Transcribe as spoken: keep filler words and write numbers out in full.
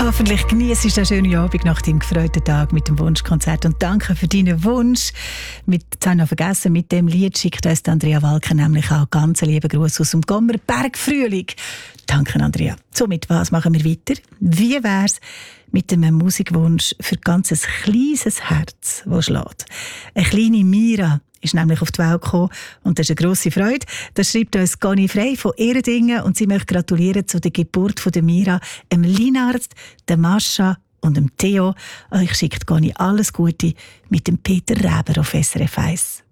Hoffentlich genießt du den schönen Abend nach deinem gefreuten Tag mit dem Wunschkonzert und danke für deinen Wunsch. Mit, jetzt habe ich noch vergessen, mit dem Lied schickt uns Andrea Walker nämlich auch ganz lieben Gruß aus dem Gommer Bergfrühling. Danke, Andrea. So, mit was machen wir weiter? Wie wär's mit einem Musikwunsch für ganz ein kleines Herz, das schlägt? Eine kleine Mira ist nämlich auf die Welt gekommen und das ist eine grosse Freude. Das schreibt uns Conny Frey von Ehredingen und sie möchte gratulieren zu der Geburt von der Mira, dem Linarzt, der Mascha und dem Theo. Ich schicke Conny alles Gute mit dem Peter Reber auf S R F eins.